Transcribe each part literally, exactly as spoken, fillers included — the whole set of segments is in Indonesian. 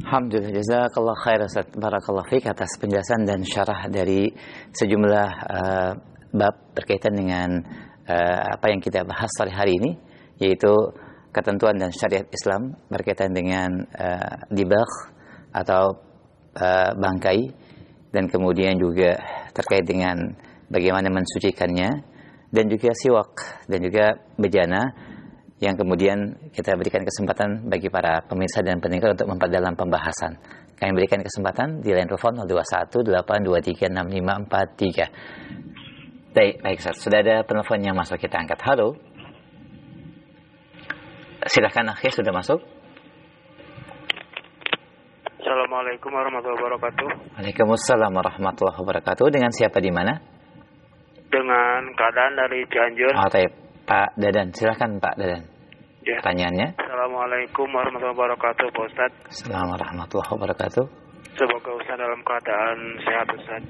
Alhamdulillah, jazakallah khair Ustaz. Barakallah fiik atas penjelasan dan syarah dari sejumlah uh, bab berkaitan dengan uh, apa yang kita bahas sore hari ini, yaitu ketentuan dan syariat Islam berkaitan dengan uh, dibagh atau uh, bangkai, dan kemudian juga terkait dengan bagaimana mensucikannya, dan juga siwak dan juga bejana, yang kemudian kita berikan kesempatan bagi para pemirsa dan pendengar untuk memperdalam pembahasan. Kami berikan kesempatan di line telepon nol dua satu delapan dua tiga enam lima empat tiga. Baik, baik Ustaz. Sudah ada penelpon yang masuk, kita angkat. Halo. Silakan akhir, sudah masuk. Assalamualaikum warahmatullahi wabarakatuh. Waalaikumsalam warahmatullahi wabarakatuh. Dengan siapa di mana? Dengan keadaan dari Cianjur. Oh, taib. Pak Dadan, silakan Pak Dadan. Ya. Pertanyaannya. Assalamualaikum warahmatullahi wabarakatuh, Pak Ustaz. Assalamualaikum warahmatullahi wabarakatuh. Semoga Ustaz dalam keadaan sehat, Ustaz.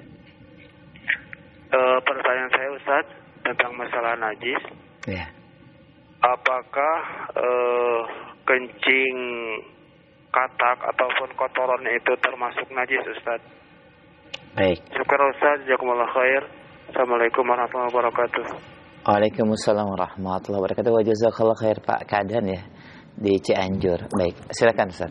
E, pertanyaan saya, Ustaz, tentang masalah najis. Ya. Apakah e, kencing katak ataupun kotorannya itu termasuk najis, Ustaz? Baik. Syukur Ustaz, jazakumullah khair. Assalamualaikum warahmatullahi wabarakatuh. Waalaikumsalam warahmatullahi wabarakatuh. Wa jazakallah khair Pak Kadan ya di Cianjur. Baik, silakan Ustaz.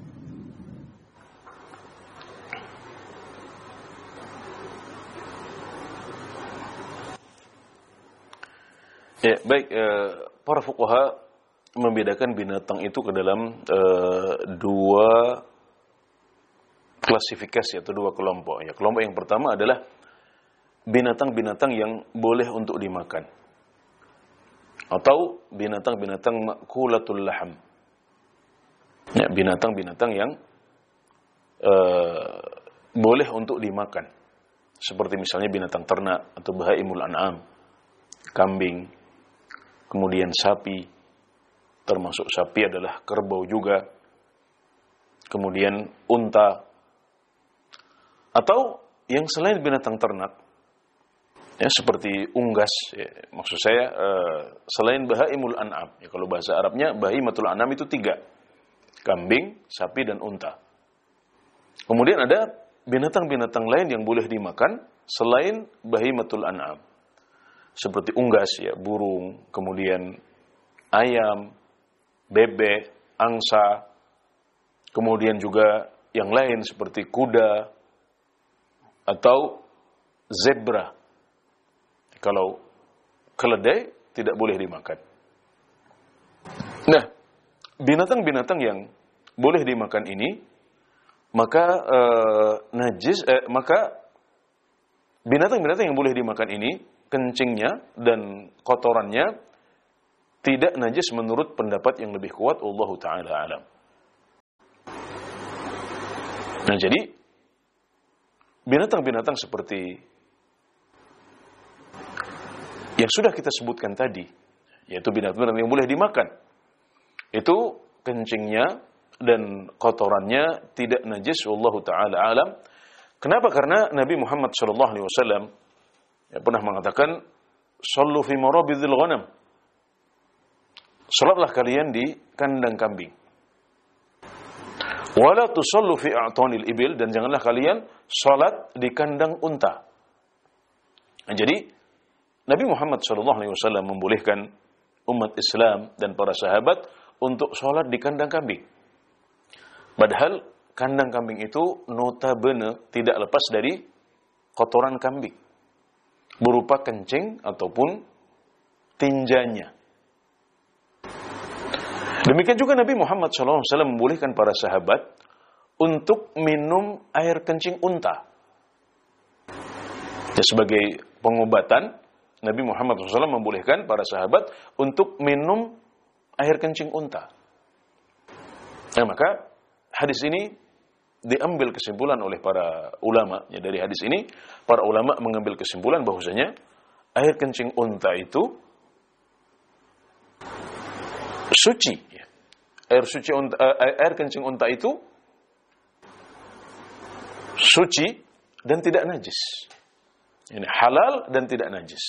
Ya, baik, eh, para fuqaha membedakan binatang itu ke dalam eh, dua klasifikasi atau dua kelompok. Ya, kelompok yang pertama adalah binatang-binatang yang boleh untuk dimakan, atau binatang-binatang makulatul laham. Ya, binatang-binatang yang uh, boleh untuk dimakan, seperti misalnya binatang ternak atau bahaimul an'am, kambing, kemudian sapi, termasuk sapi adalah kerbau juga, kemudian unta, atau yang selain binatang ternak, ya, seperti unggas, ya, maksud saya uh, selain bahaimul an'am. Ya, kalau bahasa Arabnya bahimatul an'am itu tiga, kambing, sapi, dan unta. Kemudian ada binatang-binatang lain yang boleh dimakan selain bahimatul an'am, seperti unggas, ya, burung, kemudian ayam, bebek, angsa, kemudian juga yang lain seperti kuda atau zebra. Kalau keledai tidak boleh dimakan. Nah, binatang-binatang yang boleh dimakan ini, maka eh, najis, eh, maka binatang-binatang yang boleh dimakan ini, kencingnya dan kotorannya tidak najis menurut pendapat yang lebih kuat, Allahu Ta'ala alam. Nah, jadi binatang-binatang seperti yang sudah kita sebutkan tadi, yaitu binatang-binatang yang boleh dimakan, itu kencingnya dan kotorannya tidak najis, wallahu ta'ala alam. Kenapa? Karena Nabi Muhammad shallallahu alaihi wasallam ya, pernah mengatakan, "Shallu fi marabidil ghanam." Salatlah kalian di kandang kambing. Wala tusallu fi a'tanil ibil, dan janganlah kalian salat di kandang unta. Nah, jadi Nabi Muhammad shallallahu alaihi wasallam membolehkan umat Islam dan para sahabat untuk sholat di kandang kambing. Padahal kandang kambing itu notabene tidak lepas dari kotoran kambing, berupa kencing ataupun tinjanya. Demikian juga Nabi Muhammad shallallahu alaihi wasallam membolehkan para sahabat untuk minum air kencing unta. Ya, sebagai pengobatan, Nabi Muhammad shallallahu alaihi wasallam membolehkan para sahabat untuk minum air kencing unta. Nah, maka hadis ini diambil kesimpulan oleh para ulama. Ya, dari hadis ini, para ulama mengambil kesimpulan bahwasanya air kencing unta itu suci. Ya. Air suci unta, air kencing unta itu suci dan tidak najis. Ini halal dan tidak najis.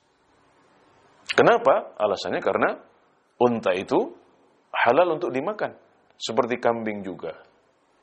Kenapa? Alasannya karena unta itu halal untuk dimakan, seperti kambing juga.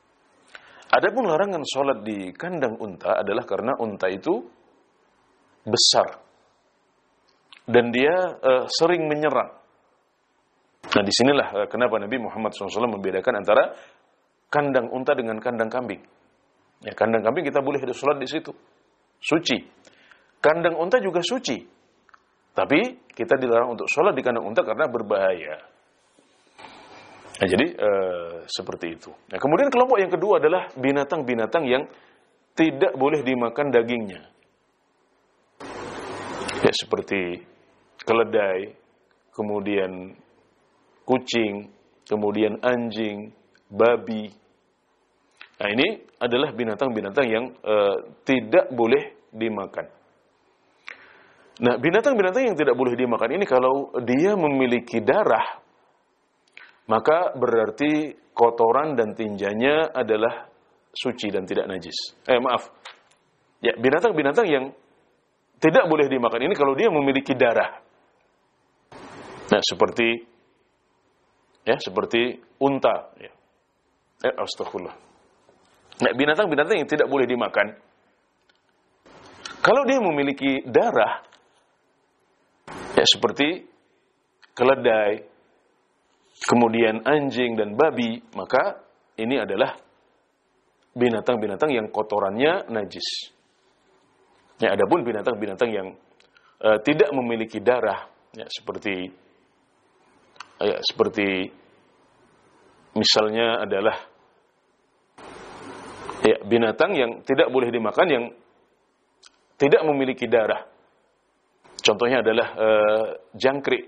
Adapun larangan sholat di kandang unta adalah karena unta itu besar dan dia uh, sering menyerang. Nah, disinilah uh, kenapa Nabi Muhammad shallallahu alaihi wasallam membedakan antara kandang unta dengan kandang kambing. Ya, kandang kambing kita boleh sholat di situ, suci. Kandang unta juga suci, tapi kita dilarang untuk sholat di kandang unta karena berbahaya. Nah, jadi uh, seperti itu. Nah, kemudian kelompok yang kedua adalah binatang-binatang yang tidak boleh dimakan dagingnya. Ya, seperti keledai, kemudian kucing, kemudian anjing, babi. Nah, ini adalah binatang-binatang yang uh, tidak boleh dimakan. Nah, binatang-binatang yang tidak boleh dimakan ini kalau dia memiliki darah, maka berarti kotoran dan tinjanya adalah suci dan tidak najis. Eh, maaf. Ya, binatang-binatang yang tidak boleh dimakan ini kalau dia memiliki darah. Nah, seperti ya, seperti unta, ya. Eh, astagfirullah. Nah, binatang-binatang yang tidak boleh dimakan kalau dia memiliki darah, ya, seperti keledai, kemudian anjing dan babi, maka ini adalah binatang-binatang yang kotorannya najis. Ya, adapun binatang-binatang yang uh, tidak memiliki darah, ya, seperti ya, seperti misalnya adalah ya, binatang yang tidak boleh dimakan yang tidak memiliki darah. Contohnya adalah uh, jangkrik,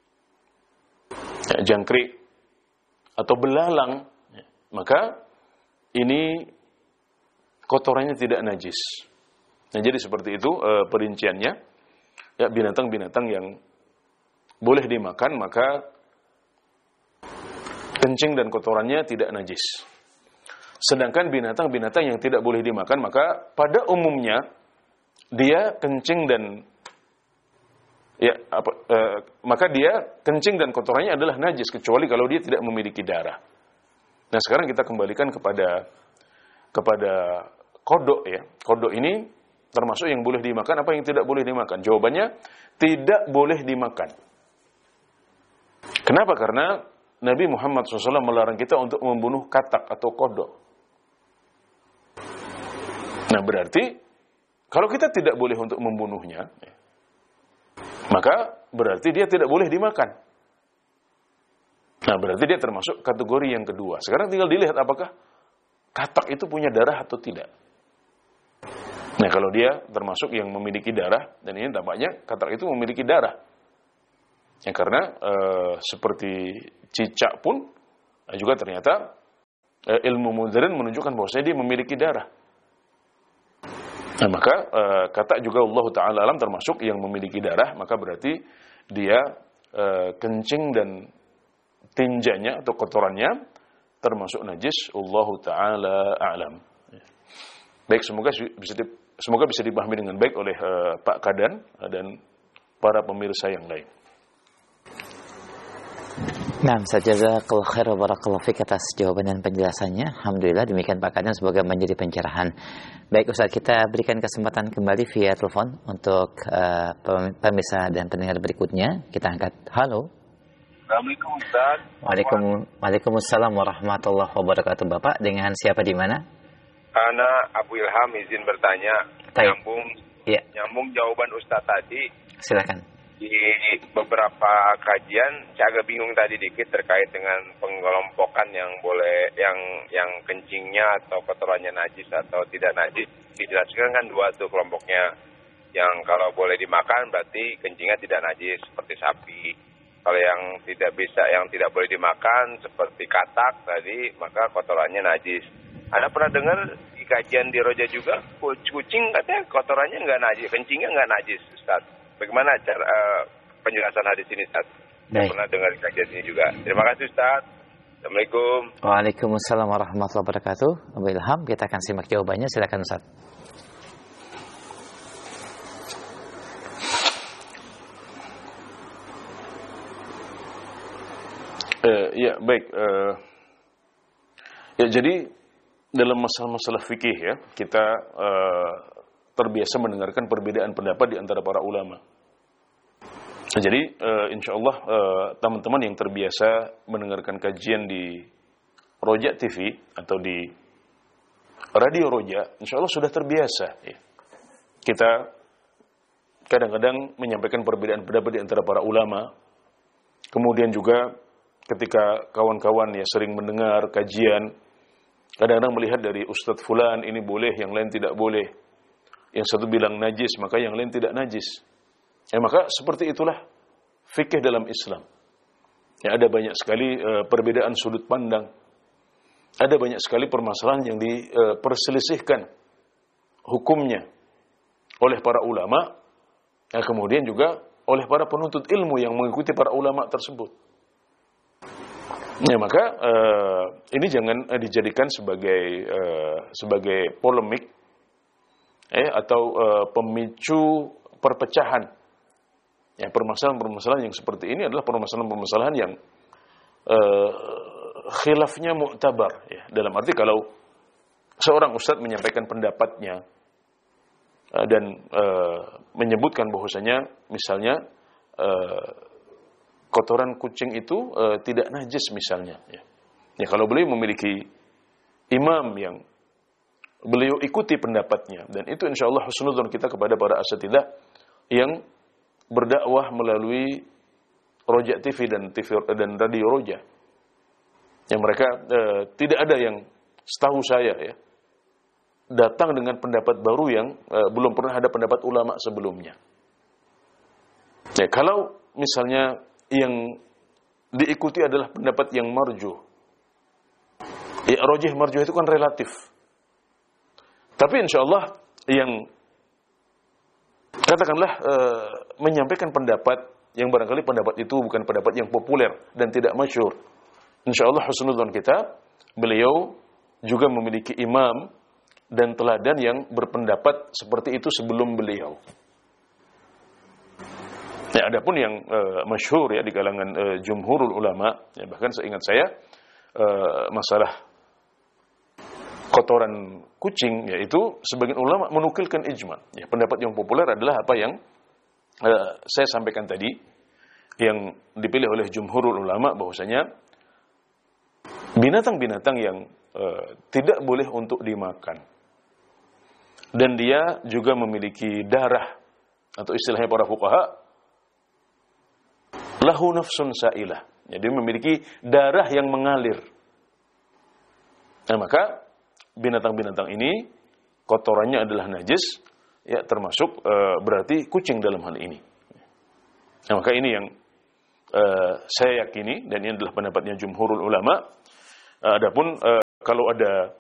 ya, jangkrik atau belalang, ya, maka ini kotorannya tidak najis. Nah, jadi seperti itu uh, perinciannya. Ya, binatang-binatang yang boleh dimakan maka kencing dan kotorannya tidak najis. Sedangkan binatang-binatang yang tidak boleh dimakan maka pada umumnya dia kencing dan ya apa uh, maka dia kencing dan kotorannya adalah najis kecuali kalau dia tidak memiliki darah. Nah, sekarang kita kembalikan kepada kepada kodok, ya. Kodok ini termasuk yang boleh dimakan, apa yang tidak boleh dimakan? Jawabannya, tidak boleh dimakan. Kenapa? Karena Nabi Muhammad shallallahu alaihi wasallam melarang kita untuk membunuh katak atau kodok. Nah, berarti, kalau kita tidak boleh untuk membunuhnya, maka berarti dia tidak boleh dimakan. Nah, berarti dia termasuk kategori yang kedua. Sekarang tinggal dilihat apakah katak itu punya darah atau tidak. Nah, kalau dia termasuk yang memiliki darah, dan ini tampaknya katak itu memiliki darah. Ya, karena e, seperti cicak pun e, juga ternyata e, ilmu modern menunjukkan bahwasanya dia memiliki darah. Nah, maka e, katak juga Allah Ta'ala alam termasuk yang memiliki darah, maka berarti dia e, kencing dan tinjanya atau kotorannya termasuk najis. Allah Ta'ala alam. Baik, semoga bisa di, semoga bisa dipahami dengan baik oleh uh, Pak Kadan uh, dan para pemirsa yang lain. Nah, jazakallahu khairan wa barakallahu fik atas jawaban dan penjelasannya. Alhamdulillah, demikian Pak Kadan, semoga menjadi pencerahan. Baik Ustaz, kita berikan kesempatan kembali via telepon untuk uh, pemirsa dan pendengar berikutnya. Kita angkat. Halo. Assalamualaikum Ustaz. Waalaikum, Waalaikumsalam warahmatullahi wabarakatuh. Bapak dengan siapa di mana? Ana Abu Ilham izin bertanya. Taib. Nyambung ya. nyambung jawaban Ustaz tadi. Silakan. Di beberapa kajian saya agak bingung tadi dikit terkait dengan pengelompokan yang boleh yang yang kencingnya atau kotorannya najis atau tidak najis. Dijelaskan kan dua tuh kelompoknya. Yang kalau boleh dimakan berarti kencingnya tidak najis seperti sapi. Kalau yang tidak bisa, yang tidak boleh dimakan seperti katak tadi, maka kotorannya najis. Anda pernah dengar di kajian di Roja juga, kucing katanya kotorannya nggak najis, kencingnya nggak najis, Ustaz. Bagaimana cara uh, penjelasan hadis ini, Ustaz? Saya pernah dengar di kajian ini juga. Terima kasih, Ustaz. Assalamualaikum. Waalaikumsalam warahmatullahi wabarakatuh. Abu Ilham, kita akan simak jawabannya. Silakan, Ustaz. Uh, ya, baik. Uh, ya, jadi dalam masalah-masalah fikih ya, kita uh, terbiasa mendengarkan perbedaan pendapat di antara para ulama. Nah, jadi uh, insya Allah uh, teman-teman yang terbiasa mendengarkan kajian di Roja T V atau di Radio Roja, insya Allah sudah terbiasa ya. Kita kadang-kadang menyampaikan perbedaan pendapat di antara para ulama. Kemudian juga ketika kawan-kawan ya sering mendengar kajian, kadang-kadang melihat dari Ustadz Fulan ini boleh, yang lain tidak boleh. Yang satu bilang najis, maka yang lain tidak najis. Ya, maka seperti itulah fikih dalam Islam. Ya, ada banyak sekali uh, perbedaan sudut pandang. Ada banyak sekali permasalahan yang diperselisihkan uh, hukumnya oleh para ulama, ya, kemudian juga oleh para penuntut ilmu yang mengikuti para ulama tersebut. Ya, maka uh, ini jangan uh, dijadikan sebagai uh, sebagai polemik eh atau uh, pemicu perpecahan. Ya, permasalahan-permasalahan yang seperti ini adalah permasalahan-permasalahan yang uh, khilafnya mu'tabar ya. Dalam arti kalau seorang ustadz menyampaikan pendapatnya uh, dan uh, menyebutkan bahwasanya misalnya uh, kotoran kucing itu uh, tidak najis misalnya. Ya. Ya, kalau beliau memiliki imam yang beliau ikuti pendapatnya, dan itu insya Allah husnudzon kita kepada para asatidzah yang berdakwah melalui Roja T V dan T V dan Radio Roja. Yang mereka uh, tidak ada yang setahu saya ya datang dengan pendapat baru yang uh, belum pernah ada pendapat ulama sebelumnya. Ya, kalau misalnya yang diikuti adalah pendapat yang marjuh. Ya, rojih marjuh itu kan relatif. Tapi insya Allah yang katakanlah e, menyampaikan pendapat yang barangkali pendapat itu bukan pendapat yang populer dan tidak masyhur. Insya Allah husnudzon kita, beliau juga memiliki imam dan teladan yang berpendapat seperti itu sebelum beliau. Ya, adapun yang uh, masyhur ya di kalangan uh, jumhurul ulama, ya, bahkan seingat saya uh, masalah kotoran kucing, yaitu sebagian ulama menukilkan ijma. Ya, pendapat yang populer adalah apa yang uh, saya sampaikan tadi, yang dipilih oleh jumhurul ulama, bahwasanya binatang-binatang yang uh, tidak boleh untuk dimakan, dan dia juga memiliki darah, atau istilahnya para fuqaha, lahu nafsun sa'ilah. Jadi memiliki darah yang mengalir. Nah, maka binatang-binatang ini kotorannya adalah najis, ya, termasuk e, berarti kucing dalam hal ini. Nah, maka ini yang e, saya yakini, dan ini adalah pendapatnya jumhurul ulama. Adapun e, kalau ada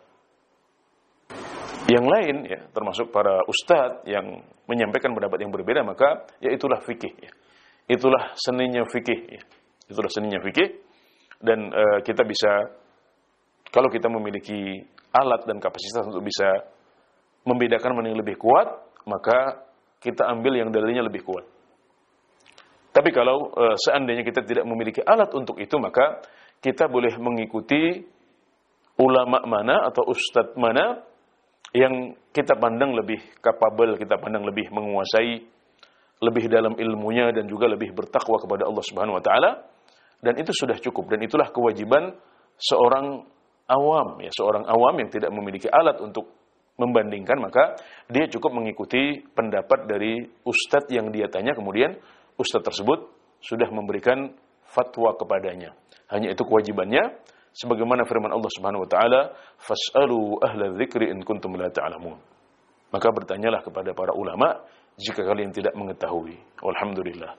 yang lain, ya, termasuk para ustadz yang menyampaikan pendapat yang berbeda, maka ya itulah fikih, ya. Itulah seninya fikih, ya. Itulah seninya fikih, dan uh, kita bisa, kalau kita memiliki alat dan kapasitas untuk bisa membedakan mana yang lebih kuat, maka kita ambil yang dalilnya lebih kuat. Tapi kalau uh, seandainya kita tidak memiliki alat untuk itu, maka kita boleh mengikuti ulama mana atau ustadz mana yang kita pandang lebih kapabel, kita pandang lebih menguasai, lebih dalam ilmunya, dan juga lebih bertakwa kepada Allah Subhanahu wa taala, dan itu sudah cukup, dan itulah kewajiban seorang awam, ya, seorang awam yang tidak memiliki alat untuk membandingkan, maka dia cukup mengikuti pendapat dari ustadz yang dia tanya, kemudian ustadz tersebut sudah memberikan fatwa kepadanya. Hanya itu kewajibannya, sebagaimana firman Allah Subhanahu wa taala, fas'alu ahla dzikri in kuntum la ta'lamun. Maka bertanyalah kepada para ulama jika kalian tidak mengetahui. Alhamdulillah.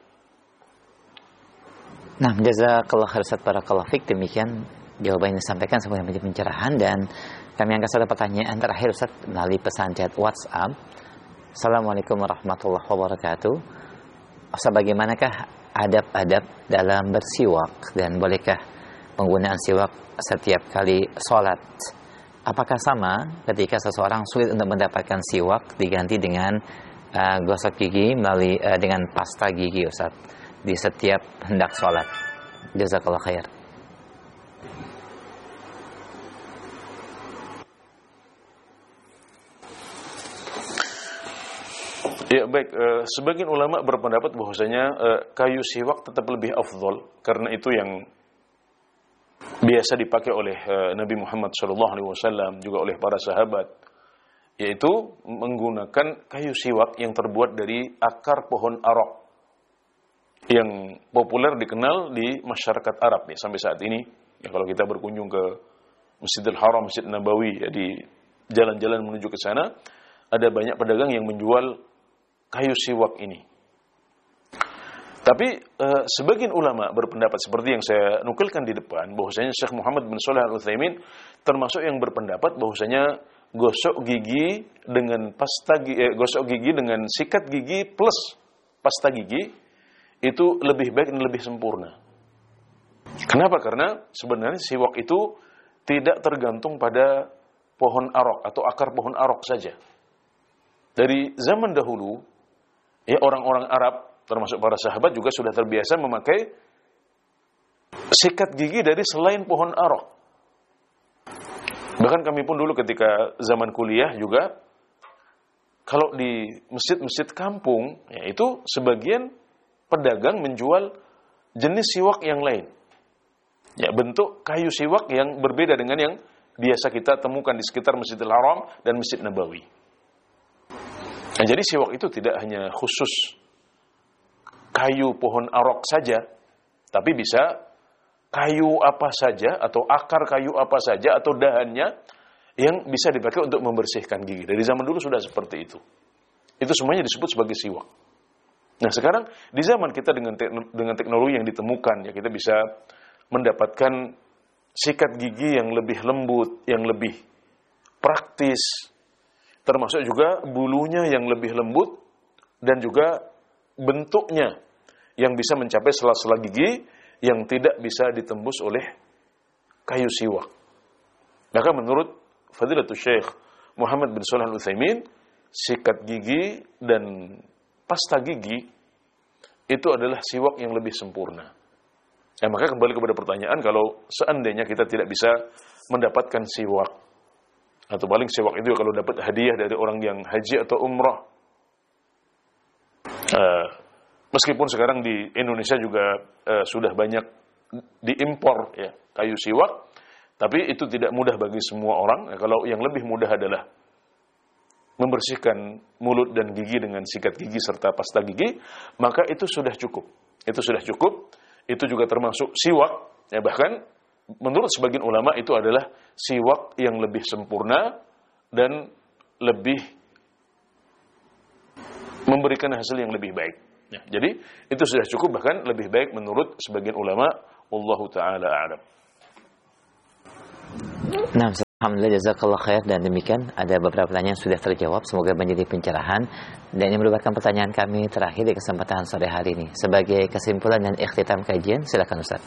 Nah, jazakallah khair Ustaz, barakallahu fik. Demikian jawaban yang disampaikan sebagai menjadi pencerahan, dan kami angkat satu pertanyaan terakhir Ustaz melalui pesan chat WhatsApp. Assalamualaikum warahmatullahi wabarakatuh. Ustaz, bagaimanakah adab-adab dalam bersiwak, dan bolehkah penggunaan siwak setiap kali sholat? Apakah sama ketika seseorang sulit untuk mendapatkan siwak diganti dengan uh, gosok gigi melalui uh, dengan pasta gigi Ustaz di setiap hendak sholat? Jazakallah khair. Ya baik, eh, sebagian ulama berpendapat bahwasanya eh, kayu siwak tetap lebih afdol karena itu yang biasa dipakai oleh eh, Nabi Muhammad shallallahu alaihi wasallam juga oleh para sahabat, yaitu menggunakan kayu siwak yang terbuat dari akar pohon arok yang populer dikenal di masyarakat Arab ya sampai saat ini. Ya, kalau kita berkunjung ke Masjidil Haram, Masjid Nabawi, ya, di jalan-jalan menuju ke sana ada banyak pedagang yang menjual kayu siwak ini. Tapi eh, sebagian ulama berpendapat seperti yang saya nukilkan di depan, bahwasanya Syekh Muhammad bin Shalih Al-Utsaimin termasuk yang berpendapat bahwasanya gosok gigi dengan pasta gigi, eh, gosok gigi dengan sikat gigi plus pasta gigi itu lebih baik dan lebih sempurna. Kenapa? Karena sebenarnya siwak itu tidak tergantung pada pohon arok atau akar pohon arok saja. Dari zaman dahulu, ya orang-orang Arab termasuk para sahabat juga sudah terbiasa memakai sikat gigi dari selain pohon arok. Bahkan kami pun dulu ketika zaman kuliah juga, kalau di masjid-masjid kampung, ya itu sebagian pedagang menjual jenis siwak yang lain. Ya, bentuk kayu siwak yang berbeda dengan yang biasa kita temukan di sekitar Masjidil Haram dan Masjid Nabawi. Nah, jadi siwak itu tidak hanya khusus kayu pohon arok saja, tapi bisa kayu apa saja atau akar kayu apa saja atau dahannya yang bisa dipakai untuk membersihkan gigi. Dari zaman dulu sudah seperti itu. Itu semuanya disebut sebagai siwak. Nah, sekarang di zaman kita dengan dengan teknologi yang ditemukan, ya kita bisa mendapatkan sikat gigi yang lebih lembut, yang lebih praktis, termasuk juga bulunya yang lebih lembut dan juga bentuknya yang bisa mencapai sela-sela gigi yang tidak bisa ditembus oleh kayu siwak. Maka menurut Fadilatul Syekh Muhammad bin Shalih Al-Utsaimin, sikat gigi dan pasta gigi itu adalah siwak yang lebih sempurna. Ya, maka kembali kepada pertanyaan, kalau seandainya kita tidak bisa mendapatkan siwak, atau paling siwak itu kalau dapat hadiah dari orang yang haji atau umrah, uh, meskipun sekarang di Indonesia juga uh, sudah banyak diimpor ya kayu siwak, tapi itu tidak mudah bagi semua orang. Ya, kalau yang lebih mudah adalah membersihkan mulut dan gigi dengan sikat gigi serta pasta gigi, maka itu sudah cukup. Itu sudah cukup. Itu juga termasuk siwak. Ya, bahkan menurut sebagian ulama itu adalah siwak yang lebih sempurna dan lebih memberikan hasil yang lebih baik. Ya, jadi itu sudah cukup, bahkan lebih baik menurut sebagian ulama. Wallahu ta'ala a'lam. Nah, alhamdulillah, jazakallah khair. Dan demikian ada beberapa pertanyaan yang sudah terjawab, semoga menjadi pencerahan. Dan ini merupakan pertanyaan kami terakhir di kesempatan sore hari ini. Sebagai kesimpulan dan ikhtitam kajian, silakan Ustaz.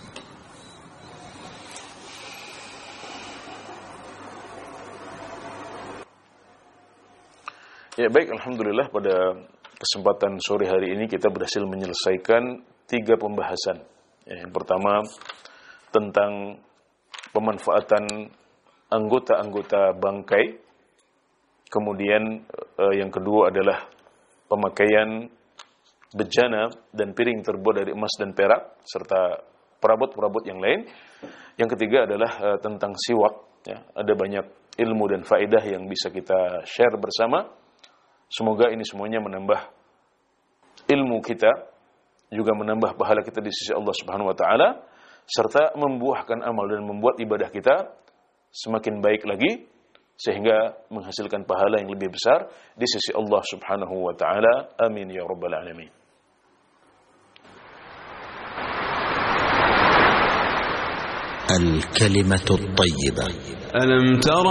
Ya baik, alhamdulillah pada kesempatan sore hari ini kita berhasil menyelesaikan tiga pembahasan. Ya, yang pertama tentang pemanfaatan anggota-anggota bangkai. Kemudian eh, yang kedua adalah pemakaian bejana dan piring terbuat dari emas dan perak serta perabot-perabot yang lain. Yang ketiga adalah eh, tentang siwak. Ya, ada banyak ilmu dan faedah yang bisa kita share bersama. Semoga ini semuanya menambah ilmu kita, juga menambah pahala kita di sisi Allah Subhanahu wa taala, serta membuahkan amal dan membuat ibadah kita semakin baik lagi sehingga menghasilkan pahala yang lebih besar di sisi Allah Subhanahu wa taala. Amin ya rabbal alamin. Al-kalimatu at-thayyibah. Alam tara